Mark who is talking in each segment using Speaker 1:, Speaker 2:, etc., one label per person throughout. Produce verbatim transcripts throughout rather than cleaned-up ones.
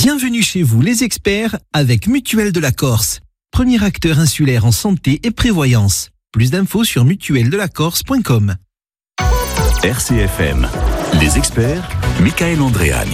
Speaker 1: Bienvenue chez vous les experts avec Mutuelle de la Corse. Premier acteur insulaire en santé et prévoyance. Plus d'infos sur mutuelle de la corse point com.
Speaker 2: R C F M, les experts, Michael Andréani.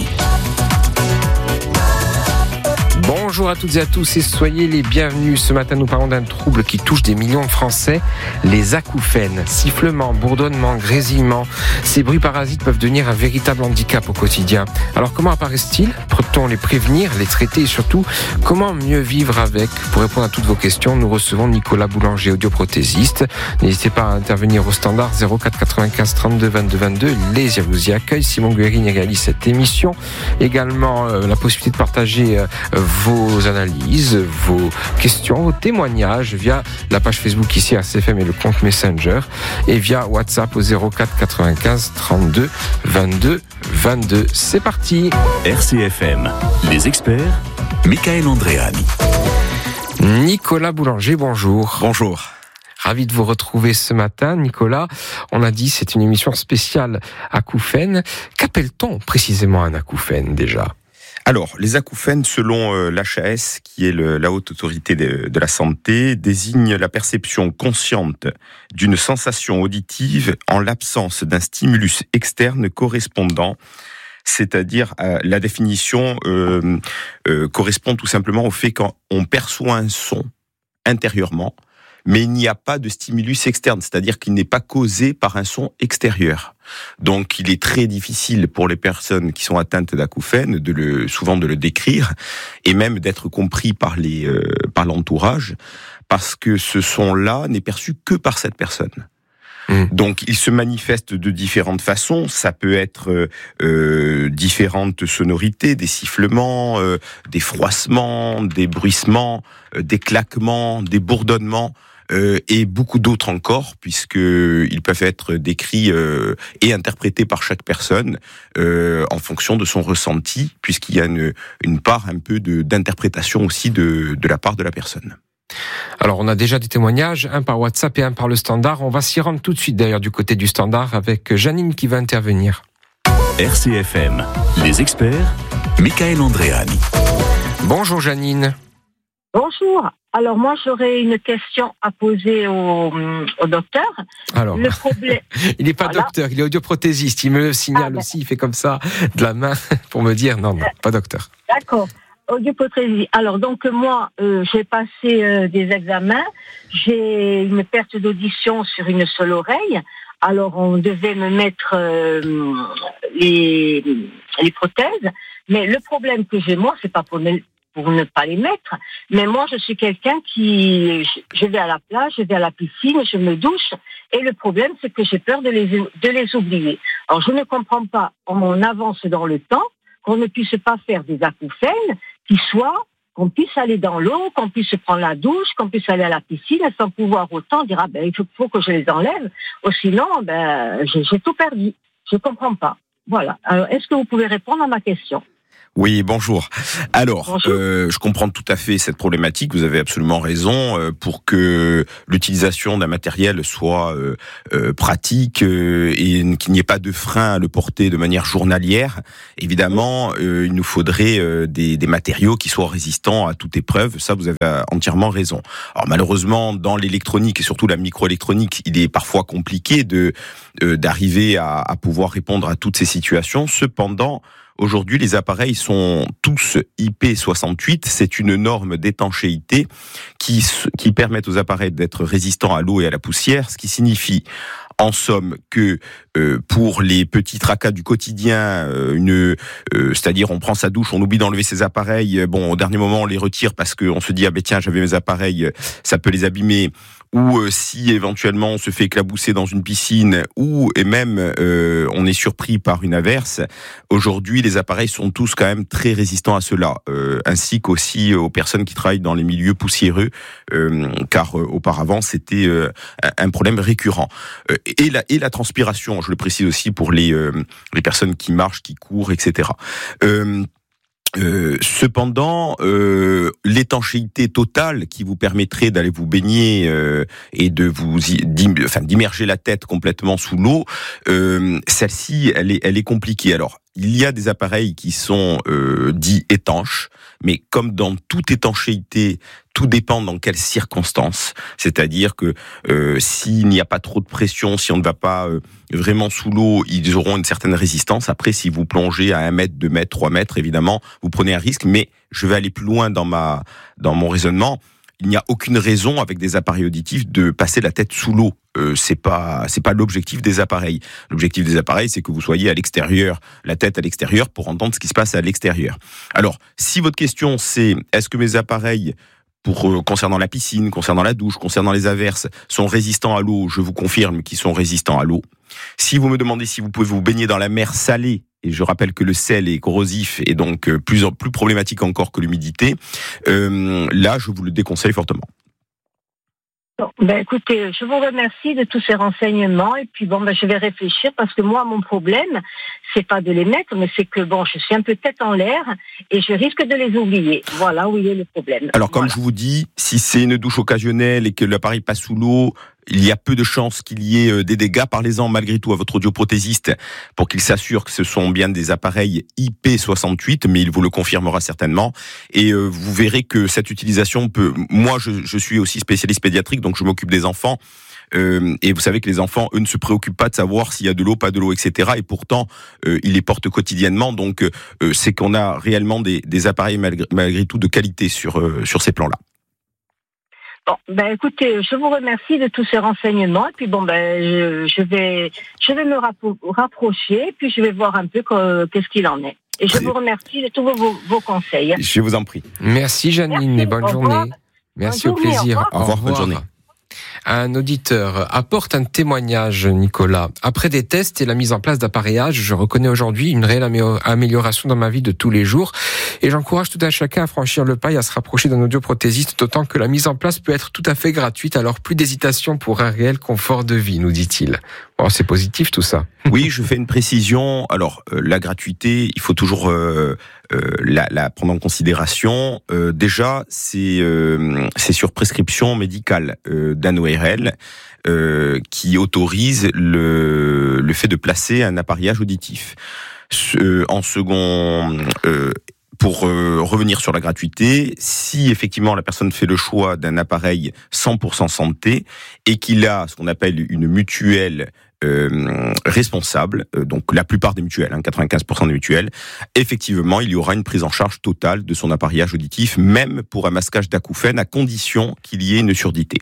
Speaker 3: Bonjour à toutes et à tous et soyez les bienvenus. Ce matin, nous parlons d'un trouble qui touche des millions de Français, les acouphènes. Sifflements, bourdonnements, grésillements. Ces bruits parasites peuvent devenir un véritable handicap au quotidien. Alors comment apparaissent-ils ? Peut-on les prévenir, les traiter et surtout, comment mieux vivre avec ? Pour répondre à toutes vos questions, nous recevons Nicolas Boulanger, audioprothésiste. N'hésitez pas à intervenir au standard zéro quatre quatre-vingt-quinze trente-deux vingt-deux vingt-deux. Les vous y accueille. Simon Guérini réalise cette émission. Également, euh, la possibilité de partager euh, vos analyses, vos questions, vos témoignages via la page Facebook ici à R C F M et le compte Messenger et via WhatsApp au zéro quatre quatre-vingt-quinze trente-deux vingt-deux vingt-deux. C'est parti.
Speaker 2: R C F M, les experts, Michael Andréani.
Speaker 3: Nicolas Boulanger, bonjour.
Speaker 4: Bonjour.
Speaker 3: Ravi de vous retrouver ce matin, Nicolas. On l'a dit, c'est une émission spéciale acouphènes. Qu'appelle-t-on précisément un acouphène déjà ?
Speaker 4: Alors, les acouphènes, selon euh, l'H A S, qui est le, la haute autorité de, de la santé, désignent la perception consciente d'une sensation auditive en l'absence d'un stimulus externe correspondant. C'est-à-dire, euh, la définition euh, euh, correspond tout simplement au fait qu'on perçoit un son intérieurement, mais il n'y a pas de stimulus externe, c'est-à-dire qu'il n'est pas causé par un son extérieur. Donc, il est très difficile pour les personnes qui sont atteintes d'acouphènes de le, souvent de le décrire et même d'être compris par les, euh, par l'entourage, parce que ce son-là n'est perçu que par cette personne. Mmh. Donc, il se manifeste de différentes façons. Ça peut être euh, différentes sonorités, des sifflements, euh, des froissements, des bruissements, euh, des claquements, des bourdonnements. Euh, et beaucoup d'autres encore, puisqu'ils peuvent être décrits euh, et interprétés par chaque personne euh, en fonction de son ressenti, puisqu'il y a une, une part un peu de, d'interprétation aussi de, de la part de la personne.
Speaker 3: Alors, on a déjà des témoignages, un par WhatsApp et un par le standard. On va s'y rendre tout de suite, d'ailleurs, du côté du standard, avec Janine qui va intervenir.
Speaker 2: R C F M, les experts, Michael Andréani.
Speaker 3: Bonjour Janine.
Speaker 5: Bonjour. Alors moi j'aurais une question à poser au, au docteur.
Speaker 3: Alors,
Speaker 5: le problème...
Speaker 3: il n'est pas voilà. docteur, il est audioprothésiste. Il me le signale ah, ben... aussi, il fait comme ça de la main pour me dire non, non, pas docteur.
Speaker 5: D'accord. Audioprothésiste. Alors donc moi euh, j'ai passé euh, des examens, j'ai une perte d'audition sur une seule oreille. Alors on devait me mettre euh, les, les prothèses, mais le problème que j'ai moi c'est pas pour me pour ne pas les mettre. Mais moi, je suis quelqu'un qui... Je vais à la plage, je vais à la piscine, je me douche. Et le problème, c'est que j'ai peur de les, de les oublier. Alors, je ne comprends pas, on avance dans le temps, qu'on ne puisse pas faire des acouphènes qui soient... qu'on puisse aller dans l'eau, qu'on puisse prendre la douche, qu'on puisse aller à la piscine, sans pouvoir autant dire, ah ben, il faut, faut que je les enlève. Ou sinon, ben, j'ai, j'ai tout perdu. Je ne comprends pas. Voilà. Alors, est-ce que vous pouvez répondre à ma question ?
Speaker 4: Oui, bonjour. Alors,
Speaker 5: bonjour.
Speaker 4: Euh, je comprends tout à fait cette problématique. Vous avez absolument raison. Euh, pour que l'utilisation d'un matériel soit euh, euh, pratique euh, et qu'il n'y ait pas de frein à le porter de manière journalière, évidemment, euh, il nous faudrait euh, des, des matériaux qui soient résistants à toute épreuve. Ça, vous avez entièrement raison. Alors, malheureusement, dans l'électronique et surtout la microélectronique, il est parfois compliqué de euh, d'arriver à, à pouvoir répondre à toutes ces situations. Cependant, aujourd'hui, les appareils sont tous I P soixante-huit. C'est une norme d'étanchéité qui, qui permet aux appareils d'être résistants à l'eau et à la poussière, ce qui signifie, en somme, que euh, pour les petits tracas du quotidien, euh, une, euh, c'est-à-dire on prend sa douche, on oublie d'enlever ses appareils, bon, au dernier moment on les retire parce qu'on se dit ah ben tiens j'avais mes appareils, ça peut les abîmer. Ou euh, si éventuellement on se fait éclabousser dans une piscine, ou et même euh, on est surpris par une averse. Aujourd'hui, les appareils sont tous quand même très résistants à cela, euh, ainsi qu'aussi aux personnes qui travaillent dans les milieux poussiéreux, euh, car euh, auparavant c'était euh, un problème récurrent. Euh, et la et la transpiration, je le précise aussi pour les euh, les personnes qui marchent, qui courent, et cetera. Euh, Euh, cependant, euh, l'étanchéité totale qui vous permettrait d'aller vous baigner euh, et de vous, d'im, enfin, d'immerger la tête complètement sous l'eau, euh, celle-ci, elle est, elle est compliquée. Alors, il y a des appareils qui sont euh, dits étanches, mais comme dans toute étanchéité, tout dépend dans quelles circonstances. C'est-à-dire que euh, s'il n'y a pas trop de pression, si on ne va pas euh, vraiment sous l'eau, ils auront une certaine résistance. Après, si vous plongez à un mètre, deux mètres, trois mètres, évidemment, vous prenez un risque. Mais je vais aller plus loin dans ma dans mon raisonnement. Il n'y a aucune raison avec des appareils auditifs de passer la tête sous l'eau. Euh, c'est pas c'est pas l'objectif des appareils. L'objectif des appareils, c'est que vous soyez à l'extérieur, la tête à l'extérieur, pour entendre ce qui se passe à l'extérieur. Alors, si votre question c'est est-ce que mes appareils pour euh, concernant la piscine, concernant la douche, concernant les averses, sont résistants à l'eau, je vous confirme qu'ils sont résistants à l'eau. Si vous me demandez si vous pouvez vous baigner dans la mer salée, et je rappelle que le sel est corrosif et donc plus plus problématique encore que l'humidité, euh, là je vous le déconseille fortement.
Speaker 5: Bon, ben écoutez, je vous remercie de tous ces renseignements et puis bon ben je vais réfléchir parce que moi mon problème c'est pas de les mettre mais c'est que bon je suis un peu tête en l'air et je risque de les oublier. Voilà où il est le problème.
Speaker 4: Alors comme
Speaker 5: voilà.
Speaker 4: je vous dis, si c'est une douche occasionnelle et que l'appareil passe sous l'eau, il y a peu de chances qu'il y ait des dégâts. Parlez-en malgré tout à votre audioprothésiste pour qu'il s'assure que ce sont bien des appareils I P soixante-huit, mais il vous le confirmera certainement. Et euh, vous verrez que cette utilisation peut... Moi, je, je suis aussi spécialiste pédiatrique, donc je m'occupe des enfants. Euh, et vous savez que les enfants, eux, ne se préoccupent pas de savoir s'il y a de l'eau, pas de l'eau, et cetera. Et pourtant, euh, ils les portent quotidiennement. Donc, euh, c'est qu'on a réellement des, des appareils malgré, malgré tout de qualité sur, euh, sur ces plans-là.
Speaker 5: Bon, ben écoutez, je vous remercie de tous ces renseignements et puis bon ben je, je vais je vais me rappro- rapprocher et puis je vais voir un peu que, qu'est-ce qu'il en est. Et je vous remercie de tous vos, vos, vos conseils.
Speaker 4: Je vous en prie.
Speaker 3: Merci Janine
Speaker 5: Merci,
Speaker 3: et bonne
Speaker 5: au
Speaker 3: journée.
Speaker 5: revoir.
Speaker 3: Merci,
Speaker 5: Bonne
Speaker 3: au
Speaker 5: journée,
Speaker 3: plaisir.
Speaker 5: au
Speaker 4: revoir. Au revoir, bonne journée.
Speaker 3: Un auditeur apporte un témoignage, Nicolas. Après des tests et la mise en place d'appareillages, je reconnais aujourd'hui une réelle amélioration dans ma vie de tous les jours. Et j'encourage tout un chacun à franchir le pas et à se rapprocher d'un audioprothésiste, d'autant que la mise en place peut être tout à fait gratuite, alors plus d'hésitation pour un réel confort de vie, nous dit-il. Bon, c'est positif tout ça.
Speaker 4: Oui, je fais une précision. Alors, euh, la gratuité, il faut toujours euh, euh, la, la prendre en considération. Euh, déjà, c'est euh, c'est sur prescription médicale euh, d'un O R L euh, qui autorise le le fait de placer un appareillage auditif. Ce, en second. Euh, Pour euh, revenir sur la gratuité, si effectivement la personne fait le choix d'un appareil cent pour cent santé et qu'il a ce qu'on appelle une mutuelle euh, responsable, euh, donc la plupart des mutuelles, hein, quatre-vingt-quinze pour cent des mutuelles, effectivement il y aura une prise en charge totale de son appareillage auditif, même pour un masquage d'acouphènes, à condition qu'il y ait une surdité.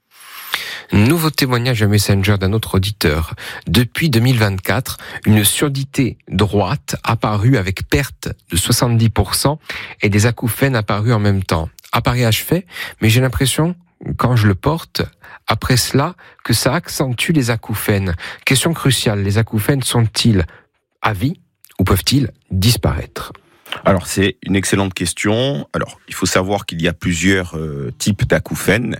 Speaker 3: Nouveau témoignage à Messenger d'un autre auditeur. Depuis deux mille vingt-quatre, une surdité droite apparue avec perte de soixante-dix pour cent et des acouphènes apparus en même temps. Appareillage fait, mais j'ai l'impression, quand je le porte, après cela, que ça accentue les acouphènes. Question cruciale, les acouphènes sont-ils à vie ou peuvent-ils disparaître ?
Speaker 4: Alors c'est une excellente question. Alors il faut savoir qu'il y a plusieurs euh, types d'acouphènes.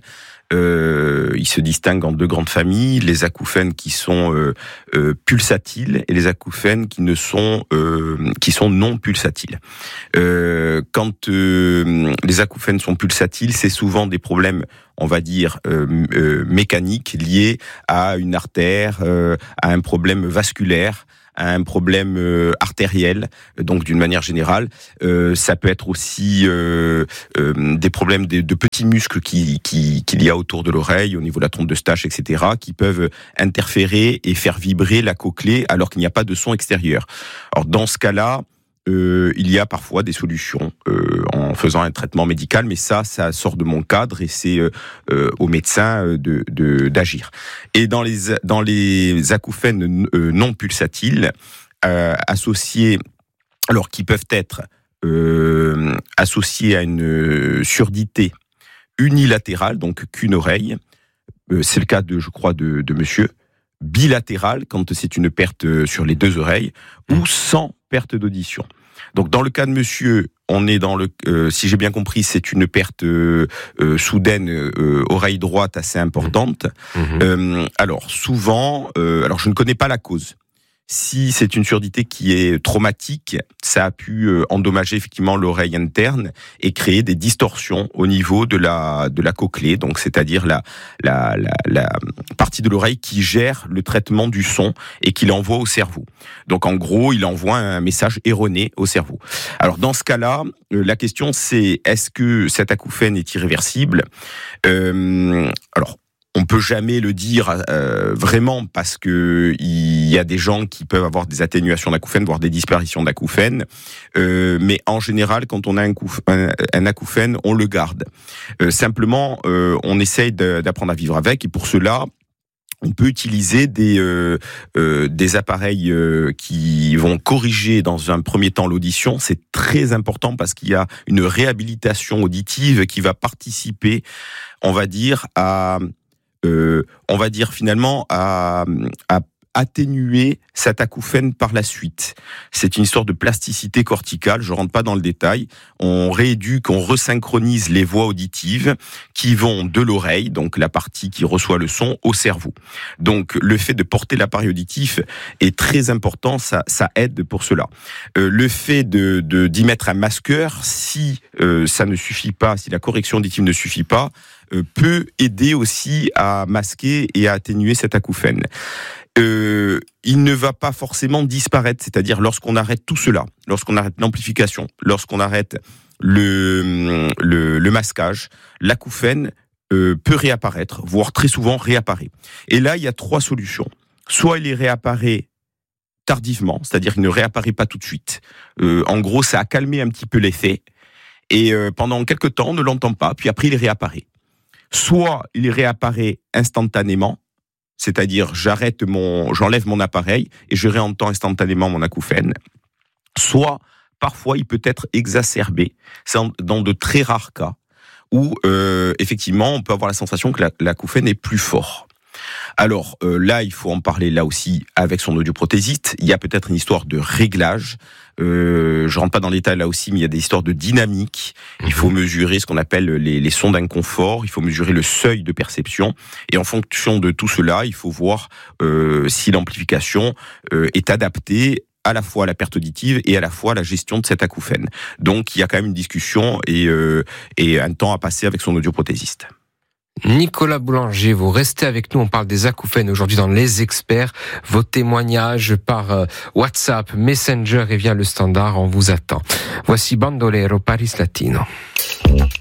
Speaker 4: Euh, ils se distinguent en deux grandes familles, les acouphènes qui sont euh, euh, pulsatiles et les acouphènes qui ne sont euh, qui sont non pulsatiles. Euh, quand euh, les acouphènes sont pulsatiles, c'est souvent des problèmes, on va dire euh, euh, mécaniques liés à une artère, euh, à un problème vasculaire, à un problème euh, artériel, donc d'une manière générale. Euh, ça peut être aussi euh, euh, des problèmes de, de petits muscles qui, qui, qu'il y a autour de l'oreille, au niveau de la trompe d'Eustache, et cetera, qui peuvent interférer et faire vibrer la cochlée alors qu'il n'y a pas de son extérieur. Alors dans ce cas-là, Euh, il y a parfois des solutions euh, en faisant un traitement médical, mais ça, ça sort de mon cadre et c'est euh, euh, au médecin de, de, d'agir. Et dans les, dans les acouphènes euh, non pulsatiles, euh, associés, alors qui peuvent être euh, associés à une surdité unilatérale, donc qu'une oreille, euh, c'est le cas de, je crois, de, de monsieur, bilatérale, quand c'est une perte sur les deux oreilles, ou sans perte d'audition. Donc dans le cas de monsieur, on est dans le, euh, si j'ai bien compris, c'est une perte euh, euh, soudaine euh, oreille droite assez importante. Mmh. Euh, alors souvent, euh, alors je ne connais pas la cause. Si c'est une surdité qui est traumatique, ça a pu euh, endommager effectivement l'oreille interne et créer des distorsions au niveau de la de la cochlée, donc c'est-à-dire la la la, la partie de l'oreille qui gère le traitement du son et qui l'envoie au cerveau. Donc en gros, il envoie un message erroné au cerveau. Alors dans ce cas-là, euh, la question c'est est-ce que cet acouphène est irréversible ? euh, Alors on peut jamais le dire euh, vraiment parce que il y a des gens qui peuvent avoir des atténuations d'acouphènes, voire des disparitions d'acouphènes. Euh, mais en général, quand on a un, couf, un, un acouphène, on le garde. Euh, simplement, euh, on essaye de, d'apprendre à vivre avec. Et pour cela, on peut utiliser des euh, euh, des appareils euh, qui vont corriger dans un premier temps l'audition. C'est très important parce qu'il y a une réhabilitation auditive qui va participer, on va dire, à Euh, on va dire finalement à, à atténuer cet acouphène par la suite. C'est une histoire de plasticité corticale, je rentre pas dans le détail. On rééduque, on resynchronise les voies auditives qui vont de l'oreille, donc la partie qui reçoit le son, au cerveau. Donc le fait de porter l'appareil auditif est très important, ça, ça aide pour cela. Euh, le fait de, de, d'y mettre un masqueur, si euh, ça ne suffit pas, si la correction auditive ne suffit pas, euh, peut aider aussi à masquer et à atténuer cet acouphène. Euh, il ne va pas forcément disparaître, c'est-à-dire lorsqu'on arrête tout cela, lorsqu'on arrête l'amplification, lorsqu'on arrête le, le, le masquage, l'acouphène euh, peut réapparaître, voire très souvent réapparaît. Et là, il y a trois solutions. Soit il réapparaît tardivement, c'est-à-dire qu'il ne réapparaît pas tout de suite. Euh, en gros, ça a calmé un petit peu l'effet, et euh, pendant quelques temps, on ne l'entend pas, puis après, il réapparaît. Soit il réapparaît instantanément, c'est-à-dire j'arrête mon, j'enlève mon appareil et je réentends instantanément mon acouphène. Soit, parfois, il peut être exacerbé. C'est dans de très rares cas où, euh, effectivement, on peut avoir la sensation que la, l'acouphène est plus fort. Alors euh, là, il faut en parler là aussi avec son audioprothésiste. Il y a peut-être une histoire de réglage. Euh, je rentre pas dans les détails là aussi, mais il y a des histoires de dynamique. Il faut mesurer ce qu'on appelle les, les sons d'inconfort. Il faut mesurer le seuil de perception. Et en fonction de tout cela, il faut voir euh, si l'amplification euh, est adaptée à la fois à la perte auditive et à la fois à la gestion de cet acouphène. Donc il y a quand même une discussion et, euh, et un temps à passer avec son audioprothésiste.
Speaker 3: Nicolas Boulanger, vous restez avec nous, on parle des acouphènes aujourd'hui dans Les Experts. Vos témoignages par WhatsApp, Messenger et via le standard, on vous attend. Voici Bandolero, Paris Latino.